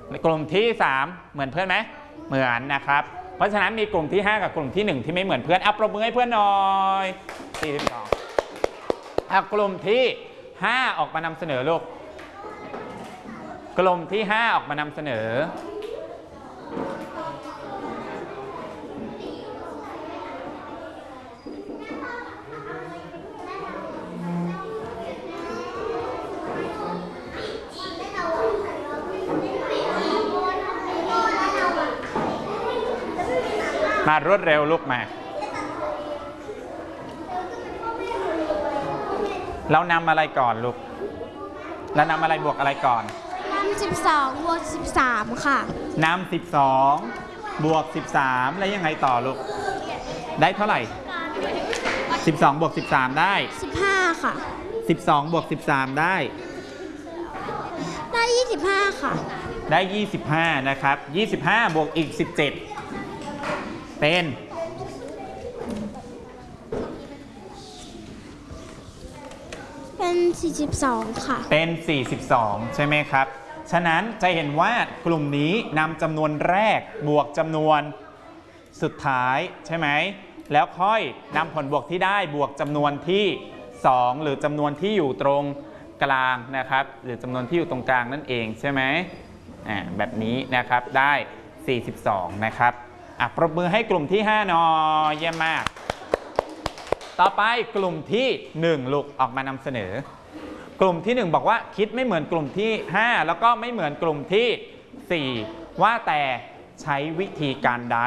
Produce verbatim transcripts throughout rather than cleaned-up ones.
กลุ่มที่สามเหมือนเพื่อนไหมเหมือนนะครับเพราะฉะนั้นมีกลุ่มที่ห้ากับกลุ่มที่หนึ่งที่ไม่เหมือนเพื่อนอัปรบมือให้เพื่อนหน่อยสี่สิบสองเอากลุ่มที่ห้าออกมานำเสนอลูกกลุ่มที่ห้าออกมานำเสนอมารวดเร็วลูกมาเรานำอะไรก่อนลูกเรานำอะไรบวกอะไรก่อนนำสิบสองบวกสิบสามค่ะนำสิบสองบวกสิบสามแล้วยังไงต่อลูกได้เท่าไหร่สิบสองบวกสิบสามได้สิบห้าค่ะสิบสองบวกสิบสามได้ได้ยี่สิบห้าค่ะได้ยี่สิบห้านะครับยี่สิบห้าบวกอีกสิบเจ็ดเป็นเป็นสี่สิบสองค่ะเป็นสี่สิบสองใช่ไหมครับฉะนั้นจะเห็นว่ากลุ่มนี้นำจำนวนแรกบวกจำนวนสุดท้ายใช่ไหมแล้วค่อยนำผลบวกที่ได้บวกจำนวนที่สองหรือจำนวนที่อยู่ตรงกลางนะครับหรือจำนวนที่อยู่ตรงกลางนั่นเองใช่ไหมอ่าแบบนี้นะครับได้สี่สิบสองนะครับอ่ะปรบมือให้กลุ่มที่ห้าหน่อยเยี่ยมมากต่อไปกลุ่มที่หนึ่งลูกออกมานำเสนอกลุ่มที่หนึ่งบอกว่าคิดไม่เหมือนกลุ่มที่ห้าแล้วก็ไม่เหมือนกลุ่มที่สี่ว่าแต่ใช้วิธีการใด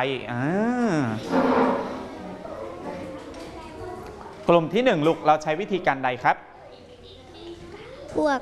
กลุ่มที่หนึ่งลูกเราใช้วิธีการใดครับบวก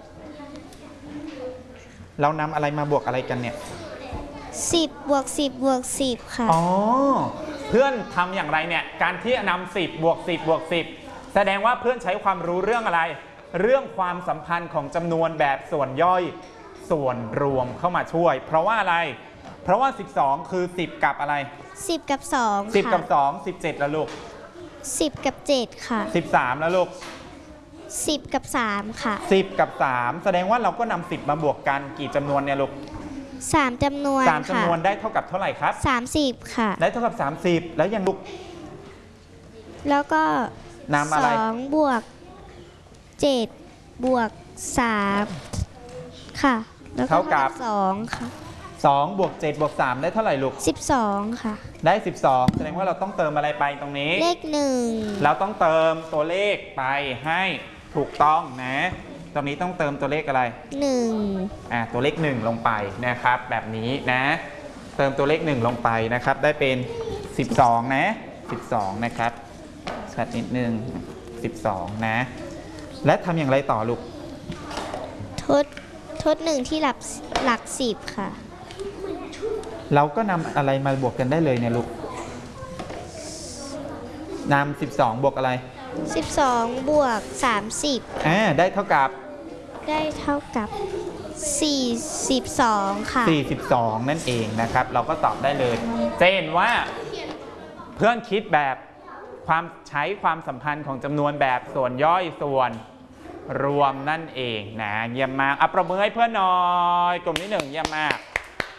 เรานำอะไรมาบวกอะไรกันเนี่ยสิบบวกสิบบวกสิบค่ะอ๋อเพื่อนทำอย่างไรเนี่ยการที่นำสิบบวกสิบบวกสิบแสดงว่าเพื่อนใช้ความรู้เรื่องอะไรเรื่องความสัมพันธ์ของจำนวนแบบส่วนย่อยส่วนรวมเข้ามาช่วยเพราะว่าอะไรเพราะว่าสิบสองคือสิบกับอะไรสิบกับสองสิบกับสอง สิบเจ็ดแล้วลูกสิบกับเจ็ดค่ะสิบสามแล้วลูกสิบกับสามค่ะสิบกับสามแสดงว่าเราก็นำสิบมาบวกกันกี่จำนวนเนี่ยลูกสามจำนวนสามจำนวนได้เท่ากับเท่าไหร่ครับสามสิบค่ะได้เท่ากับสามสิบแล้วยังลูกแล้วก็นำอะไรสองบวกเจ็ดบวกสามค่ะแล้วก็เท่ากับสองค่ะสองบวกเจ็ดบวกสามได้เท่าไหร่ลูกสิบสองค่ะได้สิบสองแสดงว่าเราต้องเติมอะไรไปตรงนี้เลขหนึ่งเราต้องเติมตัวเลขไปให้ถูกต้องนะตรงนี้ต้องเติมตัวเลขอะไรหนึ่งอ่าตัวเลขหนึ่งลงไปนะครับแบบนี้นะเติมตัวเลขหนึ่งลงไปนะครับได้เป็นสิบสองนะสิบสองนะครับชัดนิดนึงสิบสองนะและทำอย่างไรต่อลูกทดทดหนึ่งที่หลักหลักสิบค่ะเราก็นำอะไรมาบวกกันได้เลยเนี่ยลูกนำสิบสองบวกอะไรสิบสองบวกสามสิบอ่าได้เท่ากับได้เท่ากับสี่สิบสองค่ะสี่สิบสองนั่นเองนะครับเราก็ตอบได้เลยจะเห็นว่าเพื่อนคิดแบบความใช้ความสัมพันธ์ของจำนวนแบบส่วนย่อยส่วนรวมนั่นเองนะเยี่ยมมากอัปรบมือให้เพื่อนหน่อยกลุ่มที่หนึ่งเยี่ยมมาก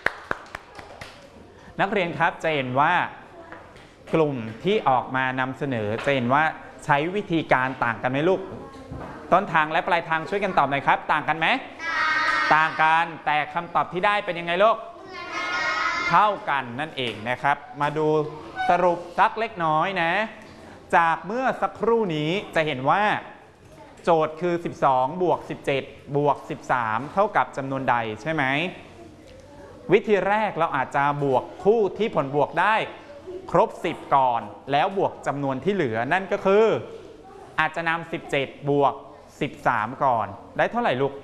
นักเรียนครับจะเห็นว่ากลุ่มที่ออกมานำเสนอจะเห็นว่าใช้วิธีการต่างกันไหมลูกต้นทางและปลายทางช่วยกันตอบหน่อยครับต่างกันไหมต่างกันแต่คำตอบที่ได้เป็นยังไงลูกเท่ากันนั่นเองนะครับมาดูสรุปสักเล็กน้อยนะจากเมื่อสักครู่นี้จะเห็นว่าโจทย์คือสิบสองบวกสิบเจ็ดบวกสิบสามเท่ากับจำนวนใดใช่ไหมวิธีแรกเราอาจจะบวกคู่ที่ผลบวกได้ครบสิบก่อนแล้วบวกจำนวนที่เหลือนั่นก็คืออาจจะนำสิบเจ็ดบวกสิบสามก่อนได้เท่าไหร่ลูก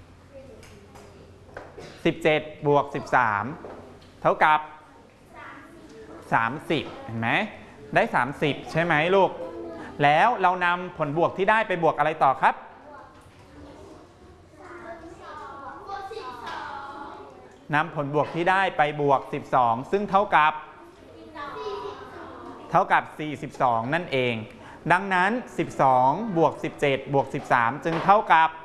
สิบเจ็ดบวกสิบสามเท่ากับสามสิบเห็นไหมได้สามสิบใช่ไหมลูกแล้วเรานำผลบวกที่ได้ไปบวกอะไรต่อครับนำผลบวกที่ได้ไปบวกสิบสองซึ่งเท่ากับเท่ากับสี่สิบสองนั่นเองดังนั้นสิบสองบวกสิบเจ็ดบวกสิบสามจึงเท่ากับ